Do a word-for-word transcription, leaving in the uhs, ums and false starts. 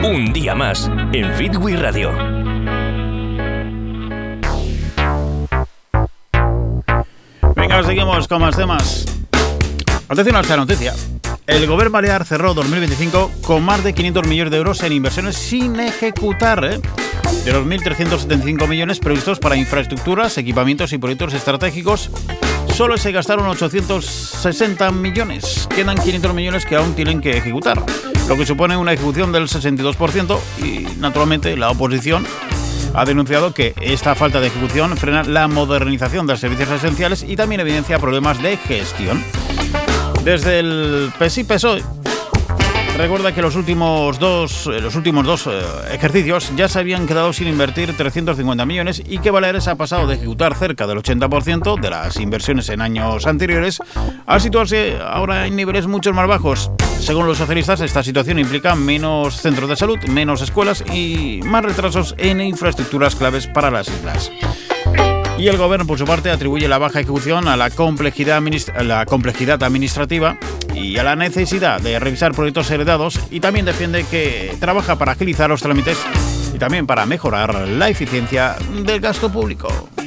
Un día más en Fitwi Radio. Venga, seguimos con más temas. Atención a esta noticia. El Gobierno Balear cerró dos mil veinticinco con más de quinientos millones de euros en inversiones sin ejecutar, ¿eh? De los mil trescientos setenta y cinco millones previstos para infraestructuras, equipamientos y proyectos estratégicos, solo se gastaron ochocientos sesenta millones. Quedan quinientos millones que aún tienen que ejecutar, lo que supone una ejecución del sesenta y dos por ciento y, naturalmente, la oposición ha denunciado que esta falta de ejecución frena la modernización de los servicios esenciales y también evidencia problemas de gestión. Desde el P S I P S O E recuerda que los últimos dos, los últimos dos eh, ejercicios ya se habían quedado sin invertir trescientos cincuenta millones y que Baleares ha pasado de ejecutar cerca del ochenta por ciento de las inversiones en años anteriores a situarse ahora en niveles mucho más bajos. Según los socialistas, esta situación implica menos centros de salud, menos escuelas y más retrasos en infraestructuras claves para las islas. Y el Gobierno, por su parte, atribuye la baja ejecución a la complejidad, administ- a la complejidad administrativa y a la necesidad de revisar proyectos heredados, y también defiende que trabaja para agilizar los trámites y también para mejorar la eficiencia del gasto público.